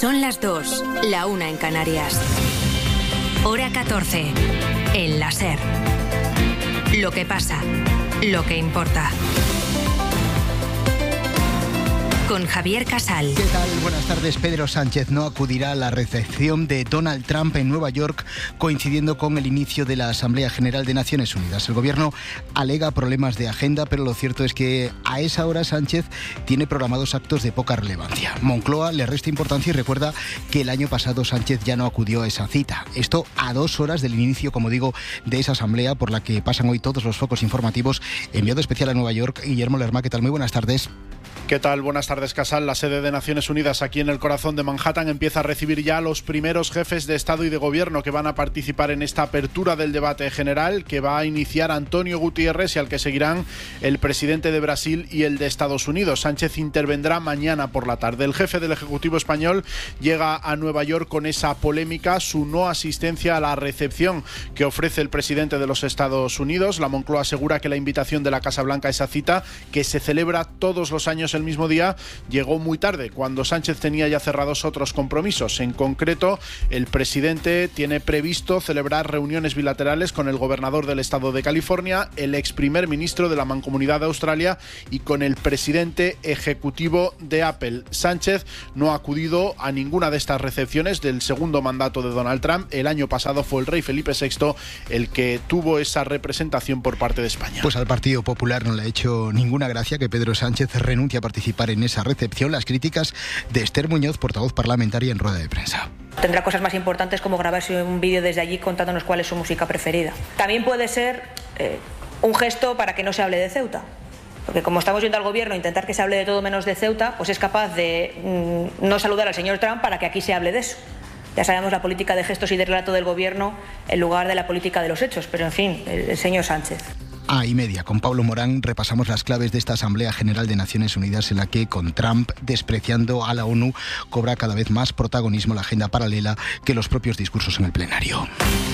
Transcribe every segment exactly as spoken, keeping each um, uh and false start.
Son las dos, la una en Canarias. Hora catorce, en la SER. Lo que pasa, lo que importa. Con Javier Casal. ¿Qué tal? Buenas tardes. Pedro Sánchez no acudirá a la recepción de Donald Trump en Nueva York, coincidiendo con el inicio de la Asamblea General de Naciones Unidas. El gobierno alega problemas de agenda, pero lo cierto es que a esa hora Sánchez tiene programados actos de poca relevancia. Moncloa le resta importancia y recuerda que el año pasado Sánchez ya no acudió a esa cita. Esto a dos horas del inicio, como digo, de esa asamblea por la que pasan hoy todos los focos informativos. Enviado especial a Nueva York, Guillermo Lerma. ¿Qué tal? Muy buenas tardes. ¿Qué tal? Buenas tardes, Casal. La sede de Naciones Unidas aquí en el corazón de Manhattan empieza a recibir ya a los primeros jefes de Estado y de Gobierno que van a participar en esta apertura del debate general que va a iniciar Antonio Guterres y al que seguirán el presidente de Brasil y el de Estados Unidos. Sánchez intervendrá mañana por la tarde. El jefe del Ejecutivo español llega a Nueva York con esa polémica, su no asistencia a la recepción que ofrece el presidente de los Estados Unidos. La Moncloa asegura que la invitación de la Casa Blanca a esa cita, que se celebra todos los años el mismo día, llegó muy tarde, cuando Sánchez tenía ya cerrados otros compromisos. En concreto, el presidente tiene previsto celebrar reuniones bilaterales con el gobernador del estado de California, el ex primer ministro de la Mancomunidad de Australia y con el presidente ejecutivo de Apple. Sánchez no ha acudido a ninguna de estas recepciones del segundo mandato de Donald Trump. El año pasado fue el rey Felipe sexto el que tuvo esa representación por parte de España. Pues al Partido Popular no le ha hecho ninguna gracia que Pedro Sánchez renuncie a participar en esa recepción. Las críticas de Esther Muñoz, portavoz parlamentaria, en rueda de prensa. Tendrá cosas más importantes como grabarse un vídeo desde allí contándonos cuál es su música preferida. También puede ser eh, un gesto para que no se hable de Ceuta. Porque como estamos viendo al gobierno intentar que se hable de todo menos de Ceuta, pues es capaz de mmm, no saludar al señor Trump para que aquí se hable de eso. Ya sabemos la política de gestos y de relato del gobierno en lugar de la política de los hechos. Pero en fin, el, el señor Sánchez. A y media, con Pablo Morán, repasamos las claves de esta Asamblea General de Naciones Unidas en la que, con Trump despreciando a la ONU, cobra cada vez más protagonismo la agenda paralela que los propios discursos en el plenario.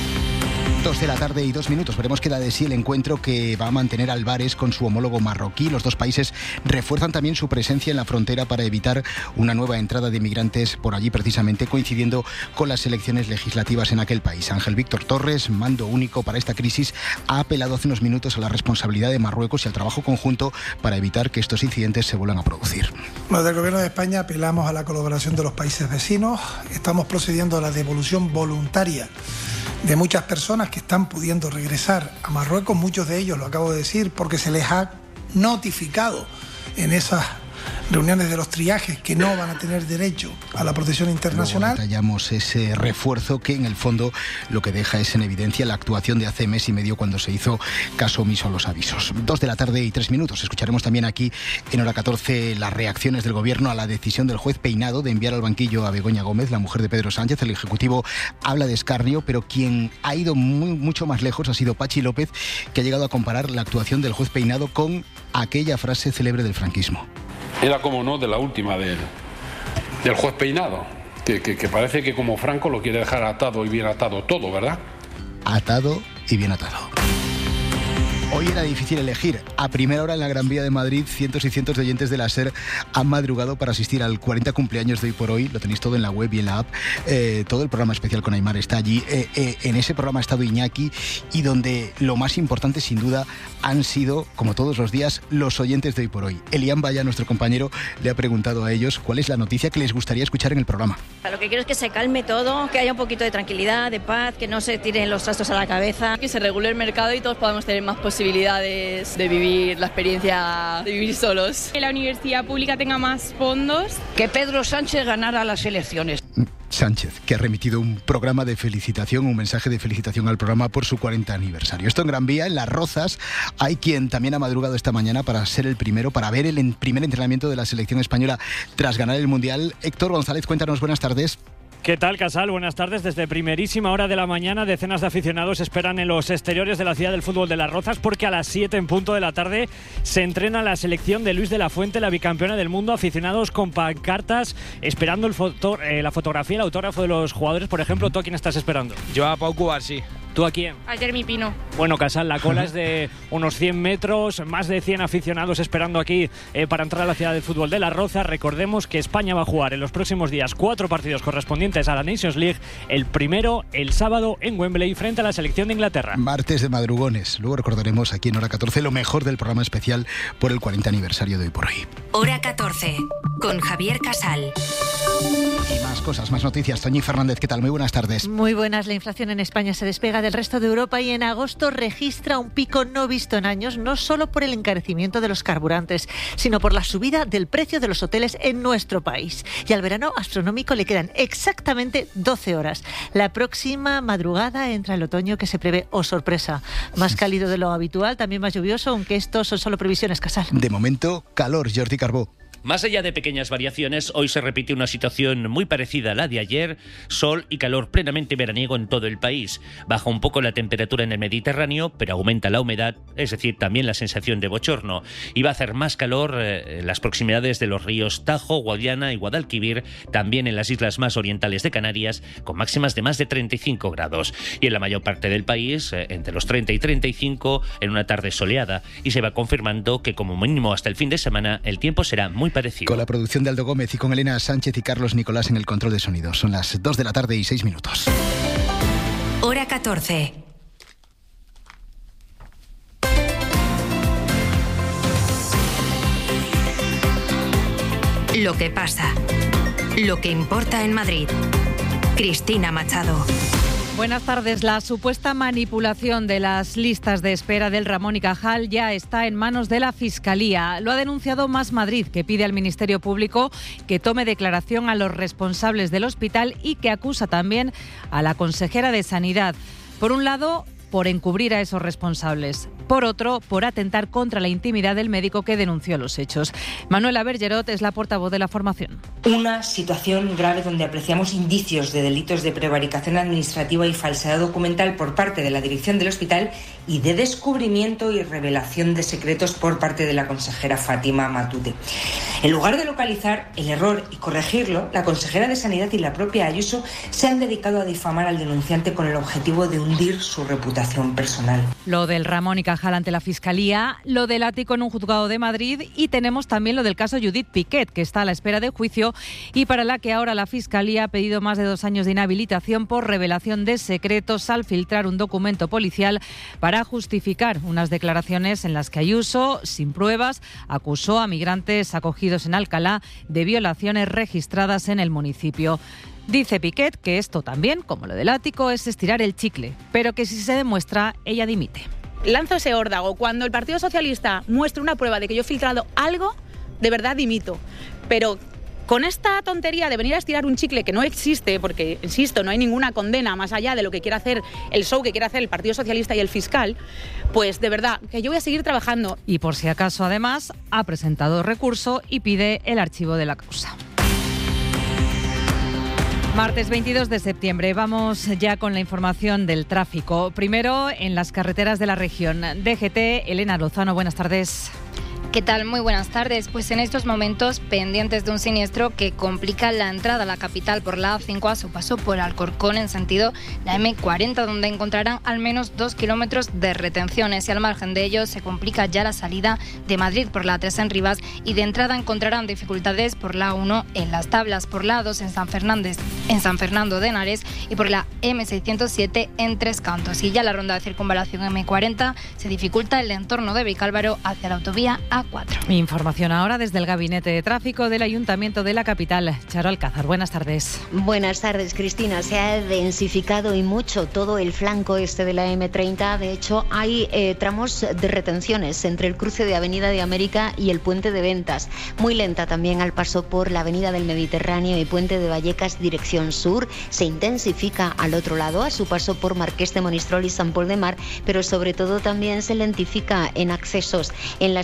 Dos de la tarde y dos minutos. Veremos qué da de sí el encuentro que va a mantener Álvarez con su homólogo marroquí. Los dos países refuerzan también su presencia en la frontera para evitar una nueva entrada de migrantes por allí, precisamente coincidiendo con las elecciones legislativas en aquel país. Ángel Víctor Torres, mando único para esta crisis, ha apelado hace unos minutos a la responsabilidad de Marruecos y al trabajo conjunto para evitar que estos incidentes se vuelvan a producir. Desde el Gobierno de España apelamos a la colaboración de los países vecinos. Estamos procediendo a la devolución voluntaria de muchas personas que están pudiendo regresar a Marruecos, muchos de ellos, lo acabo de decir, porque se les ha notificado en esas reuniones de los triajes que no van a tener derecho a la protección internacional. Luego detallamos ese refuerzo que en el fondo lo que deja es en evidencia la actuación de hace mes y medio cuando se hizo caso omiso a los avisos. Dos de la tarde y tres minutos. Escucharemos también aquí en hora catorce las reacciones del gobierno a la decisión del juez Peinado de enviar al banquillo a Begoña Gómez, la mujer de Pedro Sánchez. El Ejecutivo habla de escarnio, pero quien ha ido muy, mucho más lejos ha sido Pachi López, que ha llegado a comparar la actuación del juez Peinado con aquella frase célebre del franquismo. Era, como no, de la última del, del juez Peinado, que, que, que parece que como Franco lo quiere dejar atado y bien atado todo, ¿verdad? Atado y bien atado. Hoy era difícil elegir. A primera hora en la Gran Vía de Madrid, cientos y cientos de oyentes de la SER han madrugado para asistir al cuarenta cumpleaños de Hoy por Hoy. Lo tenéis todo en la web y en la app. Eh, todo el programa especial con Aimar está allí. Eh, eh, en ese programa ha estado Iñaki y donde lo más importante, sin duda, han sido, como todos los días, los oyentes de Hoy por Hoy. Elian Vaya, nuestro compañero, le ha preguntado a ellos cuál es la noticia que les gustaría escuchar en el programa. Lo que quiero es que se calme todo, que haya un poquito de tranquilidad, de paz, que no se tiren los trastos a la cabeza. Que se regule el mercado y todos podamos tener más posibilidades de vivir la experiencia de vivir solos. Que la universidad pública tenga más fondos. Que Pedro Sánchez ganara las elecciones. Sánchez, que ha remitido un programa de felicitación, un mensaje de felicitación al programa por su cuarenta aniversario. Esto en Gran Vía, en Las Rozas, hay quien también ha madrugado esta mañana para ser el primero, para ver el primer entrenamiento de la selección española tras ganar el Mundial. Héctor González, cuéntanos, buenas tardes. ¿Qué tal, Casal? Buenas tardes. Desde primerísima hora de la mañana, decenas de aficionados esperan en los exteriores de la ciudad del fútbol de Las Rozas porque a las siete en punto de la tarde se entrena la selección de Luis de la Fuente, la bicampeona del mundo. Aficionados con pancartas esperando el foto, eh, la fotografía, el autógrafo de los jugadores. Por ejemplo, ¿tú a quién estás esperando? Yo a Pau Cubarsí. ¿Tú a quién? A Jeremy Pino. Bueno, Casal, la cola es de unos cien metros, más de cien aficionados esperando aquí eh, para entrar a la ciudad del fútbol de Las Rozas. Recordemos que España va a jugar en los próximos días cuatro partidos correspondientes a la Nations League. El primero, el sábado, en Wembley, frente a la selección de Inglaterra. Martes de madrugones. Luego recordaremos aquí en Hora catorce lo mejor del programa especial por el cuarenta aniversario de Hoy por Hoy. Hora catorce, con Javier Casal. Y más cosas, más noticias. Toñi Fernández, ¿qué tal? Muy buenas tardes. Muy buenas. La inflación en España se despega del resto de Europa y en agosto registra un pico no visto en años, no solo por el encarecimiento de los carburantes, sino por la subida del precio de los hoteles en nuestro país. Y al verano astronómico le quedan exactamente doce horas. La próxima madrugada entra el otoño que se prevé, oh sorpresa, más cálido de lo habitual, también más lluvioso, aunque estos son solo previsiones, Casal. De momento, calor, Jordi Carbó. Más allá de pequeñas variaciones, hoy se repite una situación muy parecida a la de ayer, sol y calor plenamente veraniego en todo el país. Baja un poco la temperatura en el Mediterráneo, pero aumenta la humedad, es decir, también la sensación de bochorno. Y va a hacer más calor eh, en las proximidades de los ríos Tajo, Guadiana y Guadalquivir, también en las islas más orientales de Canarias, con máximas de más de treinta y cinco grados. Y en la mayor parte del país, eh, entre los treinta y treinta y cinco, en una tarde soleada. Y se va confirmando que como mínimo hasta el fin de semana, el tiempo será muy parecido. Con la producción de Aldo Gómez y con Elena Sánchez y Carlos Nicolás en el control de sonido. Son las dos de la tarde y seis minutos. Hora catorce. Lo que pasa. Lo que importa en Madrid. Cristina Machado. Buenas tardes. La supuesta manipulación de las listas de espera del Ramón y Cajal ya está en manos de la Fiscalía. Lo ha denunciado Más Madrid, que pide al Ministerio Público que tome declaración a los responsables del hospital y que acusa también a la consejera de Sanidad. Por un lado, por encubrir a esos responsables. Por otro, por atentar contra la intimidad del médico que denunció los hechos. Manuela Bergerot es la portavoz de la formación. Una situación grave donde apreciamos indicios de delitos de prevaricación administrativa y falsedad documental por parte de la dirección del hospital y de descubrimiento y revelación de secretos por parte de la consejera Fátima Matute. En lugar de localizar el error y corregirlo, la consejera de Sanidad y la propia Ayuso se han dedicado a difamar al denunciante con el objetivo de hundir su reputación personal. Lo del Ramón y Cajal ante la Fiscalía, lo del ático en un juzgado de Madrid y tenemos también lo del caso Judith Piquet, que está a la espera de juicio y para la que ahora la Fiscalía ha pedido más de dos años de inhabilitación por revelación de secretos al filtrar un documento policial para justificar unas declaraciones en las que Ayuso, sin pruebas, acusó a migrantes acogidos en Alcalá de violaciones registradas en el municipio. Dice Piquet que esto también, como lo del ático, es estirar el chicle, pero que si se demuestra, ella dimite. Lanzo ese órdago. Cuando el Partido Socialista muestre una prueba de que yo he filtrado algo, de verdad dimito. Pero con esta tontería de venir a estirar un chicle que no existe, porque, insisto, no hay ninguna condena más allá de lo que quiera hacer el show que quiere hacer el Partido Socialista y el fiscal, pues de verdad que yo voy a seguir trabajando. Y por si acaso, además, ha presentado recurso y pide el archivo de la causa. Martes veintidós de septiembre, vamos ya con la información del tráfico. Primero, en las carreteras de la región. D G T, Elena Lozano, buenas tardes. ¿Qué tal? Muy buenas tardes. Pues en estos momentos pendientes de un siniestro que complica la entrada a la capital por la A cinco a su paso por Alcorcón en sentido la eme cuarenta, donde encontrarán al menos dos kilómetros de retenciones y al margen de ello se complica ya la salida de Madrid por la A tres en Rivas y de entrada encontrarán dificultades por la A uno en Las Tablas, por la A dos en San Fernández, en San Fernando de Henares y por la eme seiscientos siete en Tres Cantos. Y ya la ronda de circunvalación eme cuarenta se dificulta el entorno de Vicálvaro hacia la autovía A cuatro. Información ahora desde el Gabinete de Tráfico del Ayuntamiento de la capital. Charo Alcázar, buenas tardes. Buenas tardes, Cristina. Se ha densificado y mucho todo el flanco este de la eme treinta. De hecho, hay eh, tramos de retenciones entre el cruce de Avenida de América y el Puente de Ventas. Muy lenta también al paso por la Avenida del Mediterráneo y Puente de Vallecas, dirección sur. Se intensifica al otro lado, a su paso por Marqués de Monistrol y San Pol de Mar, pero sobre todo también se lentifica en accesos en la salida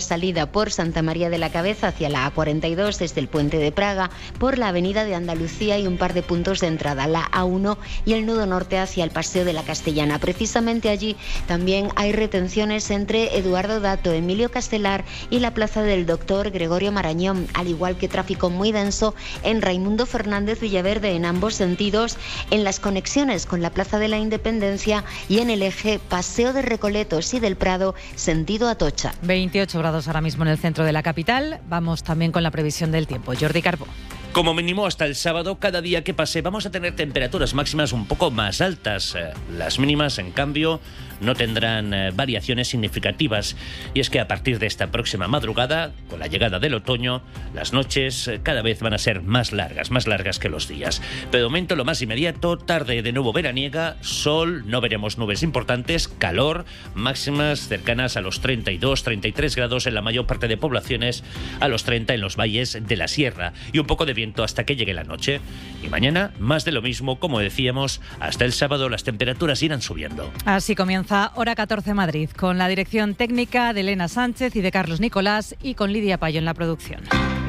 circula por Santa María de la Cabeza hacia la A cuarenta y dos desde el Puente de Praga, por la Avenida de Andalucía y un par de puntos de entrada, la A uno y el nudo norte hacia el Paseo de la Castellana. Precisamente allí también hay retenciones entre Eduardo Dato, Emilio Castelar y la Plaza del Doctor Gregorio Marañón, al igual que tráfico muy denso en Raimundo Fernández Villaverde en ambos sentidos, en las conexiones con la Plaza de la Independencia y en el eje Paseo de Recoletos y del Prado, sentido Atocha. veintiocho grados ahora mismo en el centro de la capital. Vamos también con la previsión del tiempo. Jordi Carbó. Como mínimo hasta el sábado, cada día que pase vamos a tener temperaturas máximas un poco más altas. Las mínimas, en cambio, no tendrán eh, variaciones significativas. Y es que a partir de esta próxima madrugada, con la llegada del otoño, las noches eh, cada vez van a ser más largas, más largas que los días. Pero de momento, lo más inmediato, tarde de nuevo veraniega, sol, no veremos nubes importantes, calor, máximas cercanas a los treinta y dos, treinta y tres grados en la mayor parte de poblaciones, a los treinta en los valles de la sierra, y un poco de viento hasta que llegue la noche. Y mañana, más de lo mismo, como decíamos, hasta el sábado las temperaturas irán subiendo. Así comienza Hora catorce Madrid, con la dirección técnica de Elena Sánchez y de Carlos Nicolás, y con Lidia Payo en la producción.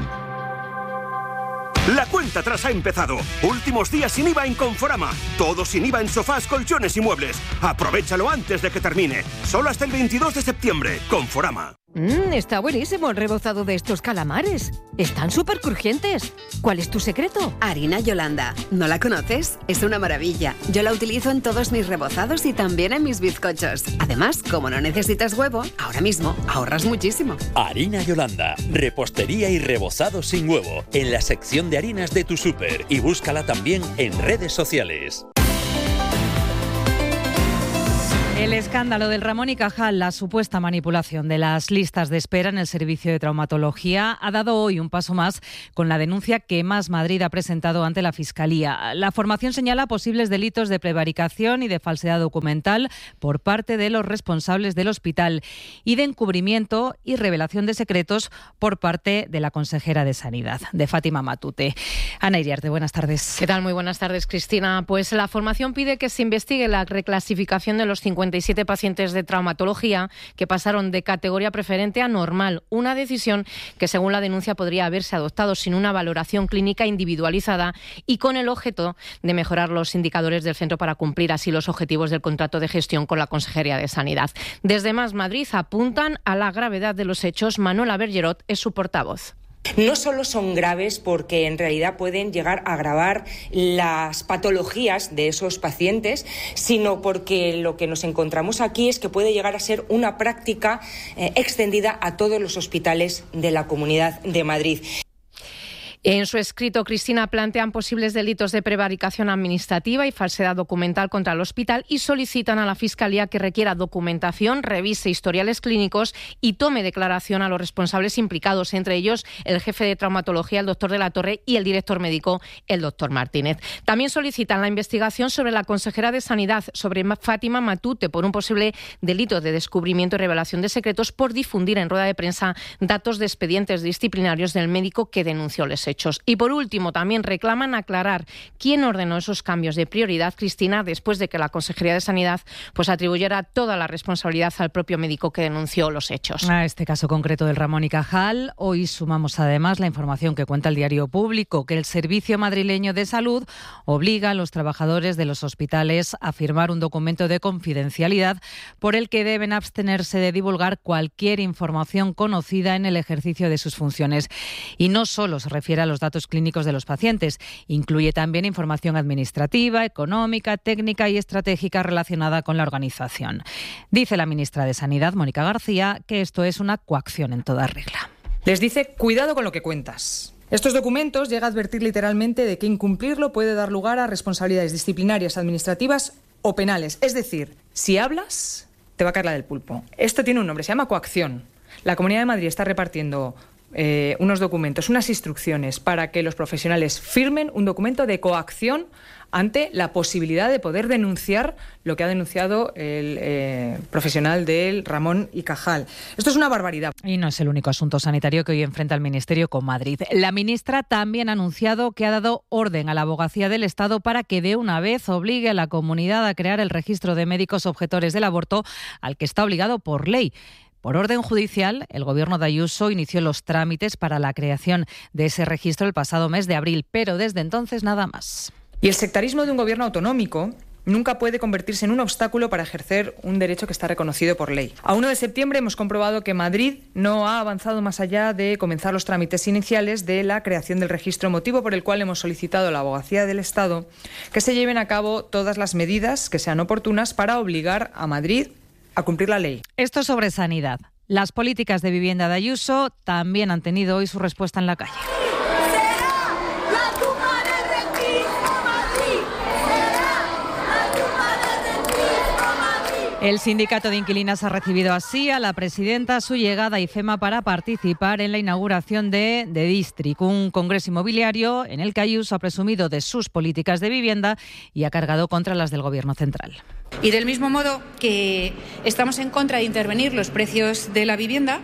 La cuenta atrás ha empezado. Últimos días sin I V A en Conforama. Todo sin I V A en sofás, colchones y muebles. Aprovechalo antes de que termine. Solo hasta el veintidós de septiembre. Conforama. Mmm, está buenísimo el rebozado de estos calamares. Están súper crujientes. ¿Cuál es tu secreto? Harina Yolanda. ¿No la conoces? Es una maravilla. Yo la utilizo en todos mis rebozados y también en mis bizcochos. Además, como no necesitas huevo, ahora mismo ahorras muchísimo. Harina Yolanda. Repostería y rebozado sin huevo. En la sección de harinas de tu súper. Y búscala también en redes sociales. El escándalo del Ramón y Cajal, la supuesta manipulación de las listas de espera en el servicio de traumatología, ha dado hoy un paso más con la denuncia que Más Madrid ha presentado ante la Fiscalía. La formación señala posibles delitos de prevaricación y de falsedad documental por parte de los responsables del hospital y de encubrimiento y revelación de secretos por parte de la consejera de Sanidad, de Fátima Matute. Ana Iriarte, buenas tardes. ¿Qué tal? Muy buenas tardes, Cristina. Pues la formación pide que se investigue la reclasificación de los cincuenta y siete pacientes de traumatología que pasaron de categoría preferente a normal, una decisión que según la denuncia podría haberse adoptado sin una valoración clínica individualizada y con el objeto de mejorar los indicadores del centro para cumplir así los objetivos del contrato de gestión con la Consejería de Sanidad. Desde Más Madrid apuntan a la gravedad de los hechos. Manuela Bergerot es su portavoz. No solo son graves porque en realidad pueden llegar a agravar las patologías de esos pacientes, sino porque lo que nos encontramos aquí es que puede llegar a ser una práctica eh, extendida a todos los hospitales de la Comunidad de Madrid. En su escrito, Cristina, plantean posibles delitos de prevaricación administrativa y falsedad documental contra el hospital y solicitan a la Fiscalía que requiera documentación, revise historiales clínicos y tome declaración a los responsables implicados, entre ellos el jefe de traumatología, el doctor de la Torre, y el director médico, el doctor Martínez. También solicitan la investigación sobre la consejera de Sanidad, sobre Fátima Matute, por un posible delito de descubrimiento y revelación de secretos por difundir en rueda de prensa datos de expedientes disciplinarios del médico que denunció los hechos. Y por último, también reclaman aclarar quién ordenó esos cambios de prioridad, Cristina, después de que la Consejería de Sanidad pues atribuyera toda la responsabilidad al propio médico que denunció los hechos. A este caso concreto del Ramón y Cajal, hoy sumamos además la información que cuenta el Diario Público, que el Servicio Madrileño de Salud obliga a los trabajadores de los hospitales a firmar un documento de confidencialidad por el que deben abstenerse de divulgar cualquier información conocida en el ejercicio de sus funciones. Y no solo se refiere a los datos clínicos de los pacientes, incluye también información administrativa, económica, técnica y estratégica relacionada con la organización. Dice la ministra de Sanidad, Mónica García, que esto es una coacción en toda regla. Les dice, cuidado con lo que cuentas. Estos documentos llega a advertir literalmente de que incumplirlo puede dar lugar a responsabilidades disciplinarias, administrativas o penales. Es decir, si hablas, te va a caer la del pulpo. Esto tiene un nombre, se llama coacción. La Comunidad de Madrid está repartiendo Eh, unos documentos, unas instrucciones para que los profesionales firmen un documento de coacción ante la posibilidad de poder denunciar lo que ha denunciado el eh, profesional del Ramón y Cajal. Esto es una barbaridad. Y no es el único asunto sanitario que hoy enfrenta el Ministerio con Madrid. La ministra también ha anunciado que ha dado orden a la Abogacía del Estado para que de una vez obligue a la comunidad a crear el registro de médicos objetores del aborto al que está obligado por ley. Por orden judicial, el gobierno de Ayuso inició los trámites para la creación de ese registro el pasado mes de abril, pero desde entonces nada más. Y el sectarismo de un gobierno autonómico nunca puede convertirse en un obstáculo para ejercer un derecho que está reconocido por ley. A primero de septiembre hemos comprobado que Madrid no ha avanzado más allá de comenzar los trámites iniciales de la creación del registro, motivo por el cual hemos solicitado a la Abogacía del Estado que se lleven a cabo todas las medidas que sean oportunas para obligar a Madrid a cumplir la ley. Esto sobre sanidad. Las políticas de vivienda de Ayuso también han tenido hoy su respuesta en la calle. El sindicato de inquilinas ha recibido así a la presidenta a su llegada a IFEMA para participar en la inauguración de The District, un congreso inmobiliario en el que Ayuso ha presumido de sus políticas de vivienda y ha cargado contra las del Gobierno central. Y del mismo modo que estamos en contra de intervenir los precios de la vivienda,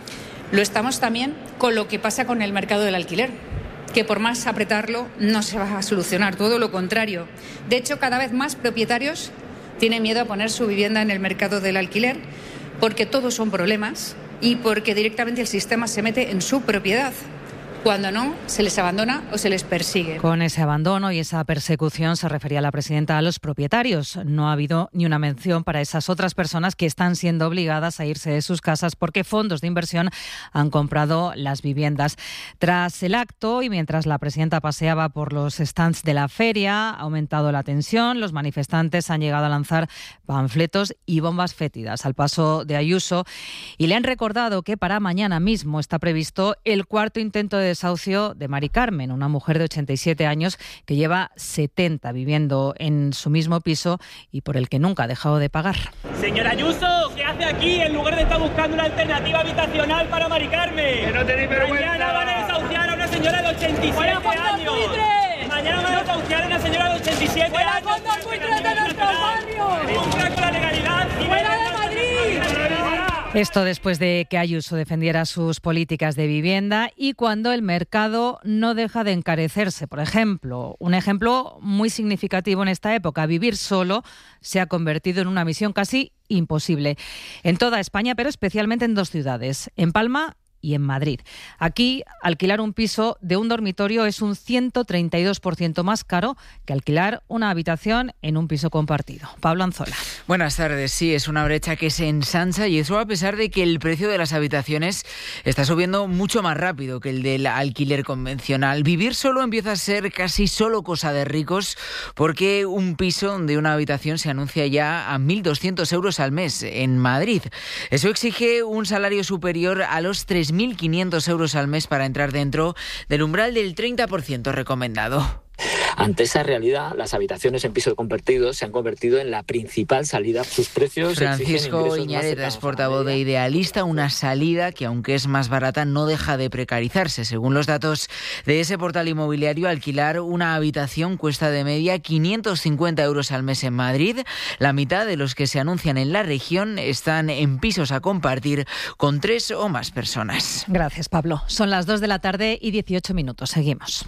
lo estamos también con lo que pasa con el mercado del alquiler, que por más apretarlo no se va a solucionar, todo lo contrario. De hecho, cada vez más propietarios tienen miedo a poner su vivienda en el mercado del alquiler porque todos son problemas y porque directamente el sistema se mete en su propiedad. Cuando no, se les abandona o se les persigue. Con ese abandono y esa persecución se refería la presidenta a los propietarios. No ha habido ni una mención para esas otras personas que están siendo obligadas a irse de sus casas porque fondos de inversión han comprado las viviendas. Tras el acto y mientras la presidenta paseaba por los stands de la feria, ha aumentado la tensión. Los manifestantes han llegado a lanzar panfletos y bombas fétidas al paso de Ayuso y le han recordado que para mañana mismo está previsto el cuarto intento de desahucio de Mari Carmen, una mujer de ochenta y siete años que lleva setenta viviendo en su mismo piso y por el que nunca ha dejado de pagar. Señora Ayuso, ¿qué hace aquí en lugar de estar buscando una alternativa habitacional para Mari Carmen? Que no tenéis vergüenza. Mañana van a desahuciar a una señora de ochenta y siete años. Mañana van a desahuciar a una señora de ochenta y siete ¡fuera años. ¡Fuera con los buitres de nuestros barrios! ¡Fuera con la legalidad! ¡Fuera de Madrid! Esto después de que Ayuso defendiera sus políticas de vivienda y cuando el mercado no deja de encarecerse. Por ejemplo, un ejemplo muy significativo en esta época, vivir solo se ha convertido en una misión casi imposible en toda España, pero especialmente en dos ciudades, en Palma y en Madrid. Aquí, alquilar un piso de un dormitorio es un ciento treinta y dos por ciento más caro que alquilar una habitación en un piso compartido. Pablo Anzola. Buenas tardes. Sí, es una brecha que se ensancha y eso a pesar de que el precio de las habitaciones está subiendo mucho más rápido que el del alquiler convencional. Vivir solo empieza a ser casi solo cosa de ricos porque un piso de una habitación se anuncia ya a mil doscientos euros al mes en Madrid. Eso exige un salario superior a los tres mil quinientos euros al mes para entrar dentro del umbral del treinta por ciento recomendado. Ante esa realidad, las habitaciones en pisos compartidos se han convertido en la principal salida. Sus precios Francisco Iñareta es portavoz de Idealista, una salida que, aunque es más barata, no deja de precarizarse. Según los datos de ese portal inmobiliario, alquilar una habitación cuesta de media quinientos cincuenta euros al mes en Madrid. La mitad de los que se anuncian en la región están en pisos a compartir con tres o más personas. Gracias, Pablo. Son las dos de la tarde y dieciocho minutos. Seguimos.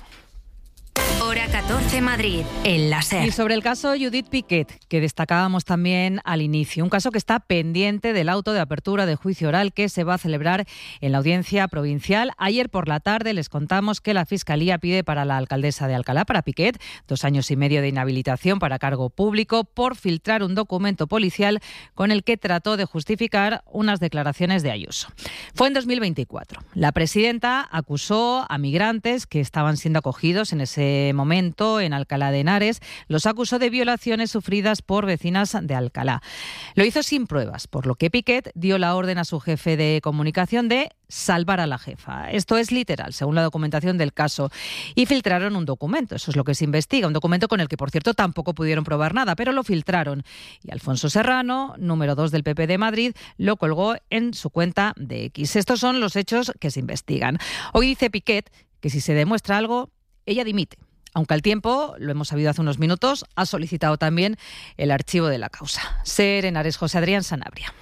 Hora catorce Madrid, en la SER. Y sobre el caso Judith Piquet, que destacábamos también al inicio, un caso que está pendiente del auto de apertura de juicio oral que se va a celebrar en la audiencia provincial. Ayer por la tarde les contamos que la Fiscalía pide para la alcaldesa de Alcalá, para Piquet, dos años y medio de inhabilitación para cargo público por filtrar un documento policial con el que trató de justificar unas declaraciones de Ayuso. Fue en dos mil veinticuatro. La presidenta acusó a migrantes que estaban siendo acogidos en ese momento en Alcalá de Henares, los acusó de violaciones sufridas por vecinas de Alcalá. Lo hizo sin pruebas, por lo que Piquet dio la orden a su jefe de comunicación de salvar a la jefa. Esto es literal, según la documentación del caso. Y filtraron un documento, eso es lo que se investiga, un documento con el que, por cierto, tampoco pudieron probar nada, pero lo filtraron. Y Alfonso Serrano, número dos del P P de Madrid, lo colgó en su cuenta de X. Estos son los hechos que se investigan. Hoy dice Piquet que si se demuestra algo, ella dimite. Aunque al tiempo, lo hemos sabido hace unos minutos, ha solicitado también el archivo de la causa. SER Henares, José Adrián Sanabria.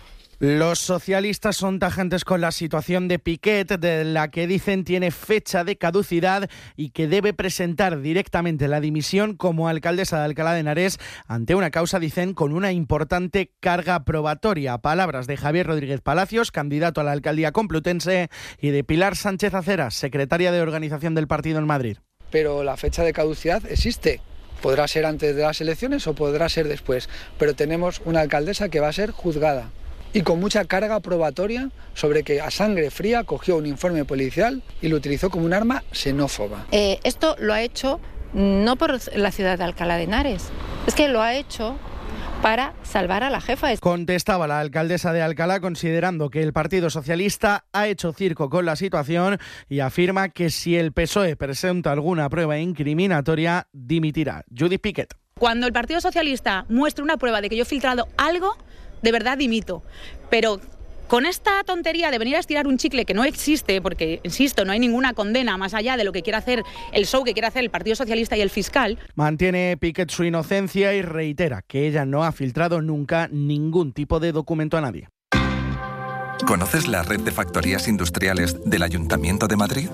Los socialistas son tajantes con la situación de Piquet, de la que dicen tiene fecha de caducidad y que debe presentar directamente la dimisión como alcaldesa de Alcalá de Henares ante una causa, dicen, con una importante carga probatoria. Palabras de Javier Rodríguez Palacios, candidato a la alcaldía complutense, y de Pilar Sánchez Aceras, secretaria de organización del partido en Madrid. Pero la fecha de caducidad existe. Podrá ser antes de las elecciones o podrá ser después, pero tenemos una alcaldesa que va a ser juzgada y con mucha carga probatoria sobre que a sangre fría cogió un informe policial y lo utilizó como un arma xenófoba. Eh, esto lo ha hecho no por la ciudad de Alcalá de Henares, es que lo ha hecho para salvar a la jefa. Contestaba la alcaldesa de Alcalá considerando que el Partido Socialista ha hecho circo con la situación y afirma que si el P S O E presenta alguna prueba incriminatoria, dimitirá. Judith Piquet. Cuando el Partido Socialista muestre una prueba de que yo he filtrado algo, de verdad dimito. Pero con esta tontería de venir a estirar un chicle que no existe, porque, insisto, no hay ninguna condena más allá de lo que quiera hacer el show que quiere hacer el Partido Socialista y el fiscal. Mantiene Piquet su inocencia y reitera que ella no ha filtrado nunca ningún tipo de documento a nadie. ¿Conoces la red de factorías industriales del Ayuntamiento de Madrid?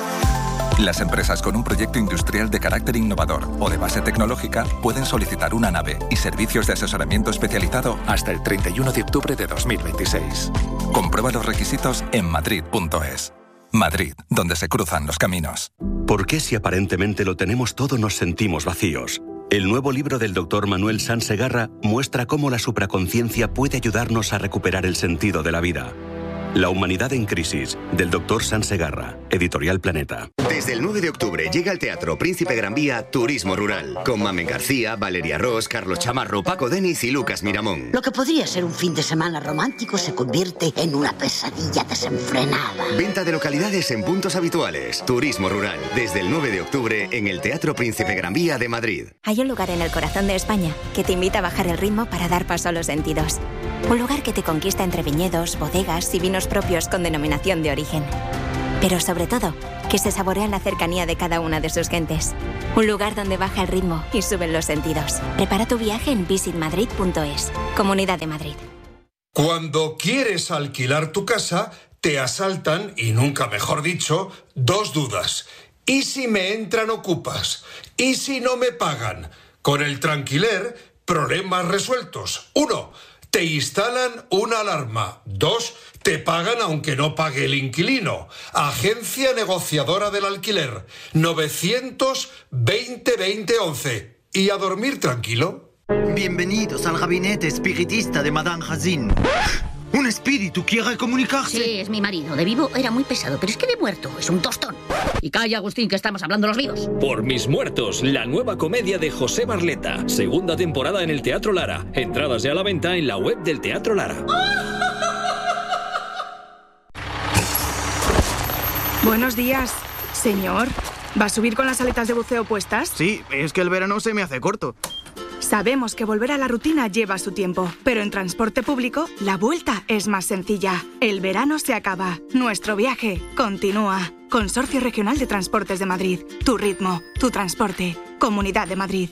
Las empresas con un proyecto industrial de carácter innovador o de base tecnológica pueden solicitar una nave y servicios de asesoramiento especializado hasta el treinta y uno de octubre de dos mil veintiséis. Comprueba los requisitos en madrid punto es. Madrid, donde se cruzan los caminos. ¿Por qué si aparentemente lo tenemos todo nos sentimos vacíos? El nuevo libro del doctor Manuel Sanz Segarra muestra cómo la supraconciencia puede ayudarnos a recuperar el sentido de la vida. La humanidad en crisis, del doctor Sanz Segarra, Editorial Planeta. Desde el nueve de octubre llega al Teatro Príncipe Gran Vía Turismo Rural, con Mamen García, Valeria Ross, Carlos Chamarro, Paco Denis y Lucas Miramón. Lo que podría ser un fin de semana romántico se convierte en una pesadilla desenfrenada. Venta de localidades en puntos habituales. Turismo Rural, desde el nueve de octubre en el Teatro Príncipe Gran Vía de Madrid. Hay un lugar en el corazón de España que te invita a bajar el ritmo para dar paso a los sentidos. Un lugar que te conquista entre viñedos, bodegas y vinos propios con denominación de origen. Pero sobre todo, que se saborea la cercanía de cada una de sus gentes. Un lugar donde baja el ritmo y suben los sentidos. Prepara tu viaje en visit madrid punto es. Comunidad de Madrid. Cuando quieres alquilar tu casa, te asaltan, y nunca mejor dicho, dos dudas. ¿Y si me entran ocupas? ¿Y si no me pagan? Con el Tranquiler, problemas resueltos. Uno, te instalan una alarma. Dos, te pagan aunque no pague el inquilino. Agencia negociadora del alquiler. novecientos veinte veinte once. ¿Y a dormir tranquilo? Bienvenidos al gabinete espiritista de Madame Hazin. ¿Un espíritu quiere comunicarse? Sí, es mi marido. De vivo era muy pesado, pero es que de muerto es un tostón. Y calla, Agustín, que estamos hablando los vivos. Por mis muertos, la nueva comedia de José Barleta. Segunda temporada en el Teatro Lara. Entradas ya a la venta en la web del Teatro Lara. Buenos días, señor. ¿Va a subir con las aletas de buceo puestas? Sí, es que el verano se me hace corto. Sabemos que volver a la rutina lleva su tiempo, pero en transporte público la vuelta es más sencilla. El verano se acaba, nuestro viaje continúa. Consorcio Regional de Transportes de Madrid. Tu ritmo, tu transporte. Comunidad de Madrid.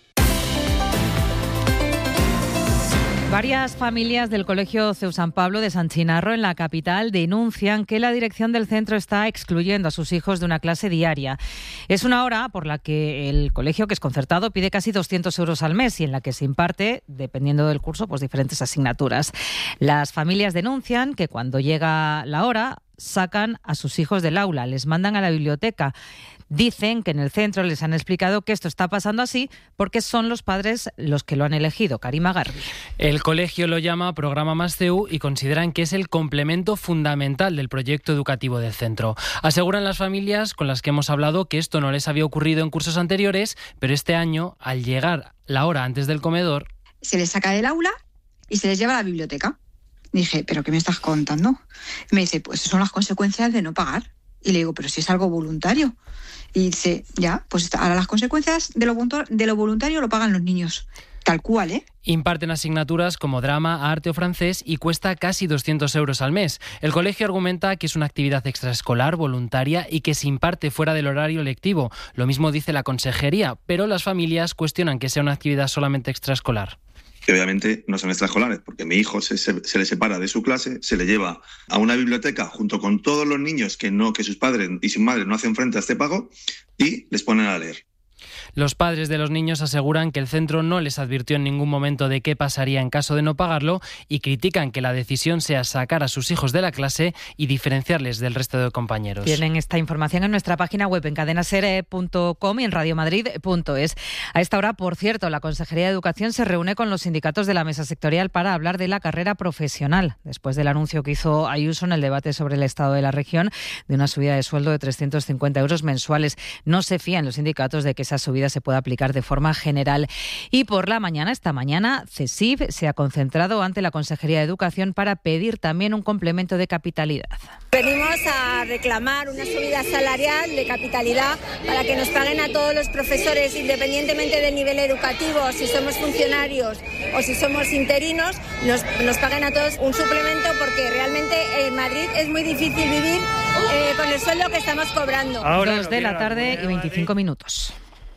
Varias familias del Colegio C E U San Pablo de San Chinarro, en la capital, denuncian que la dirección del centro está excluyendo a sus hijos de una clase diaria. Es una hora por la que el colegio, que es concertado, pide casi doscientos euros al mes y en la que se imparte, dependiendo del curso, pues diferentes asignaturas. Las familias denuncian que cuando llega la hora sacan a sus hijos del aula, les mandan a la biblioteca. Dicen que en el centro les han explicado que esto está pasando así porque son los padres los que lo han elegido. Karima Garbi. El colegio lo llama Programa Más C E U y consideran que es el complemento fundamental del proyecto educativo del centro. Aseguran las familias con las que hemos hablado que esto no les había ocurrido en cursos anteriores, pero este año, al llegar la hora antes del comedor, se les saca del aula y se les lleva a la biblioteca. Dije, ¿pero qué me estás contando? Me dice, pues son las consecuencias de no pagar. Y le digo, pero si es algo voluntario. Y dice, ya, pues ahora las consecuencias de lo, de lo voluntario lo pagan los niños. Tal cual, ¿eh? Imparten asignaturas como drama, arte o francés y cuesta casi doscientos euros al mes. El colegio argumenta que es una actividad extraescolar, voluntaria y que se imparte fuera del horario lectivo. Lo mismo dice la consejería, pero las familias cuestionan que sea una actividad solamente extraescolar. que obviamente no son extraescolares, porque mi hijo se, se, se le separa de su clase, se le lleva a una biblioteca junto con todos los niños que, no, que sus padres y sus madres no hacen frente a este pago y les ponen a leer. Los padres de los niños aseguran que el centro no les advirtió en ningún momento de qué pasaría en caso de no pagarlo y critican que la decisión sea sacar a sus hijos de la clase y diferenciarles del resto de compañeros. Tienen esta información en nuestra página web en cadenaser punto com y en radiomadrid punto es. A esta hora, por cierto, la Consejería de Educación se reúne con los sindicatos de la mesa sectorial para hablar de la carrera profesional, después del anuncio que hizo Ayuso en el debate sobre el estado de la región de una subida de sueldo de trescientos cincuenta euros mensuales. No se fían los sindicatos de que esa subida se puede aplicar de forma general. Y por la mañana, esta mañana, CESIF se ha concentrado ante la Consejería de Educación para pedir también un complemento de capitalidad. Venimos a reclamar una subida salarial de capitalidad para que nos paguen a todos los profesores, independientemente del nivel educativo, si somos funcionarios o si somos interinos, nos, nos paguen a todos un suplemento, porque realmente en Madrid es muy difícil vivir eh, con el sueldo que estamos cobrando. Ahora Dos de la tarde y veinticinco minutos.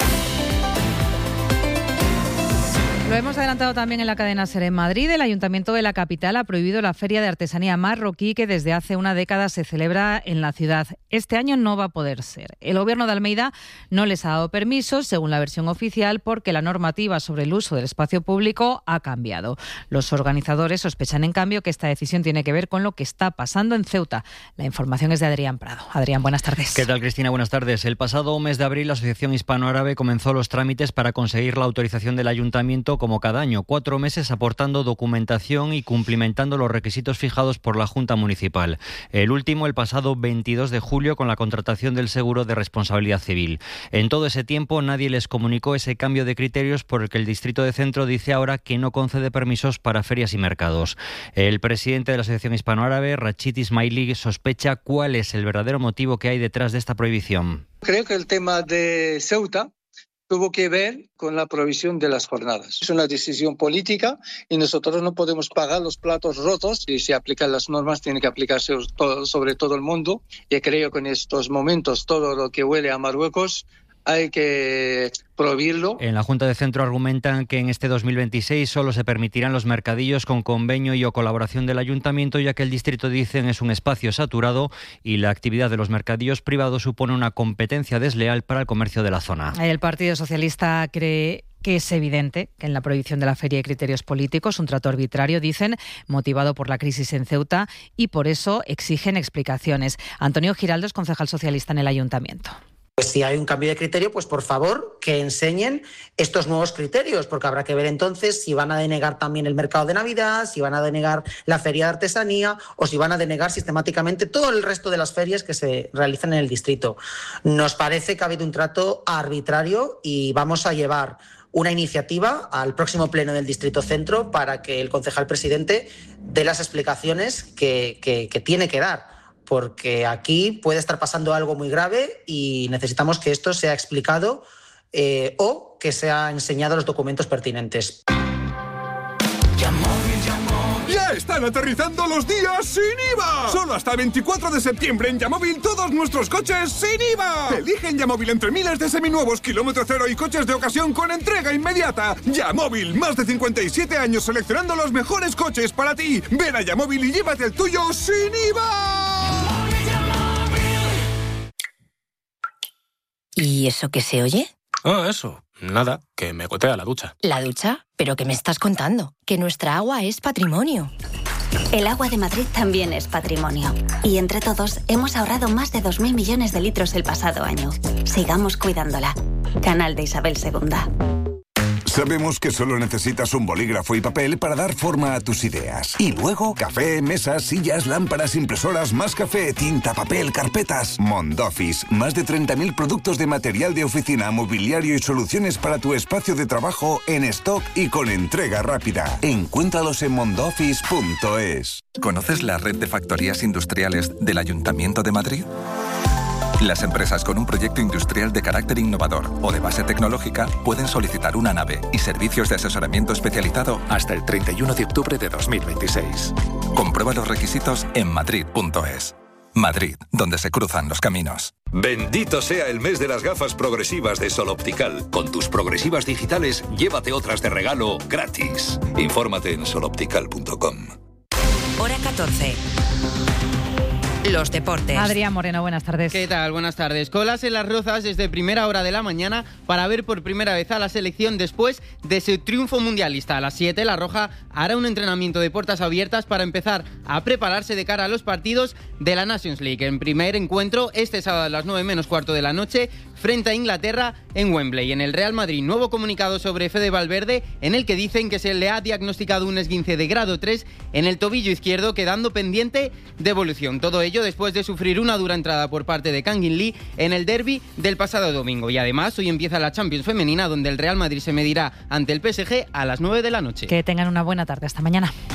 Lo hemos adelantado también en la cadena SER en Madrid. El Ayuntamiento de la capital ha prohibido la Feria de Artesanía Marroquí, que desde hace una década se celebra en la ciudad. Este año no va a poder ser. El Gobierno de Almeida no les ha dado permiso, según la versión oficial, porque la normativa sobre el uso del espacio público ha cambiado. Los organizadores sospechan, en cambio, que esta decisión tiene que ver con lo que está pasando en Ceuta. La información es de Adrián Prado. Adrián, buenas tardes. ¿Qué tal, Cristina? Buenas tardes. El pasado mes de abril, la Asociación Hispano-Árabe comenzó los trámites para conseguir la autorización del Ayuntamiento, como cada año, cuatro meses aportando documentación y cumplimentando los requisitos fijados por la Junta Municipal. El último, el pasado veintidós de julio, con la contratación del seguro de responsabilidad civil. En todo ese tiempo nadie les comunicó ese cambio de criterios por el que el Distrito de Centro dice ahora que no concede permisos para ferias y mercados. El presidente de la Asociación Hispano-Árabe, Rachid Ismaili, sospecha cuál es el verdadero motivo que hay detrás de esta prohibición. Creo que el tema de Ceuta tuvo que ver con la provisión de las jornadas. Es una decisión política y nosotros no podemos pagar los platos rotos. Si se aplican las normas, tiene que aplicarse todo, sobre todo el mundo. Y creo que en estos momentos todo lo que huele a Marruecos hay que prohibirlo. En la Junta de Centro argumentan que en este dos mil veintiséis solo se permitirán los mercadillos con convenio y o colaboración del Ayuntamiento, ya que el distrito, dicen, es un espacio saturado y la actividad de los mercadillos privados supone una competencia desleal para el comercio de la zona. El Partido Socialista cree que es evidente que en la prohibición de la feria hay criterios políticos, un trato arbitrario, dicen, motivado por la crisis en Ceuta, y por eso exigen explicaciones. Antonio Giraldo es concejal socialista en el Ayuntamiento. Pues si hay un cambio de criterio, pues por favor que enseñen estos nuevos criterios, porque habrá que ver entonces si van a denegar también el mercado de Navidad, si van a denegar la feria de artesanía o si van a denegar sistemáticamente todo el resto de las ferias que se realizan en el distrito. Nos parece que ha habido un trato arbitrario y vamos a llevar una iniciativa al próximo pleno del Distrito Centro para que el concejal presidente dé las explicaciones que, que, que tiene que dar, porque aquí puede estar pasando algo muy grave y necesitamos que esto sea explicado eh, o que sea enseñado los documentos pertinentes. ¡Ya están aterrizando los días sin I V A! Solo hasta veinticuatro de septiembre en Yamóvil todos nuestros coches sin I V A. Elige en Yamóvil entre miles de seminuevos, kilómetro cero y coches de ocasión con entrega inmediata. Yamóvil, más de cincuenta y siete años seleccionando los mejores coches para ti. Ven a Yamóvil y llévate el tuyo sin I V A. ¿Y eso qué se oye? Ah, eso. Nada, que me gotea la ducha. ¿La ducha? ¿Pero qué me estás contando? Que nuestra agua es patrimonio. El agua de Madrid también es patrimonio. Y entre todos hemos ahorrado más de dos mil millones de litros el pasado año. Sigamos cuidándola. Canal de Isabel segunda. Sabemos que solo necesitas un bolígrafo y papel para dar forma a tus ideas. Y luego, café, mesas, sillas, lámparas, impresoras, más café, tinta, papel, carpetas. Mondoffice, más de treinta mil productos de material de oficina, mobiliario y soluciones para tu espacio de trabajo en stock y con entrega rápida. Encuéntralos en mondoffice punto es. ¿Conoces la red de factorías industriales del Ayuntamiento de Madrid? Las empresas con un proyecto industrial de carácter innovador o de base tecnológica pueden solicitar una nave y servicios de asesoramiento especializado hasta el treinta y uno de octubre de dos mil veintiséis. Comprueba los requisitos en madrid punto es. Madrid, donde se cruzan los caminos. Bendito sea el mes de las gafas progresivas de Sol Optical. Con tus progresivas digitales, llévate otras de regalo gratis. Infórmate en sol optical punto com. Hora catorce. Los deportes. Adrián Moreno, buenas tardes. ¿Qué tal? Buenas tardes. Colas en Las Rozas desde primera hora de la mañana para ver por primera vez a la selección después de su triunfo mundialista. A las siete, La Roja hará un entrenamiento de puertas abiertas para empezar a prepararse de cara a los partidos de la Nations League. En primer encuentro, este sábado a las nueve menos cuarto de la noche, frente a Inglaterra en Wembley. En el Real Madrid, nuevo comunicado sobre Fede Valverde, en el que dicen que se le ha diagnosticado un esguince de grado tres en el tobillo izquierdo, quedando pendiente de evolución. Todo ello después de sufrir una dura entrada por parte de Kangin Lee en el derbi del pasado domingo. Y además, hoy empieza la Champions femenina, donde el Real Madrid se medirá ante el P S G a las nueve de la noche. Que tengan una buena tarde. Hasta mañana.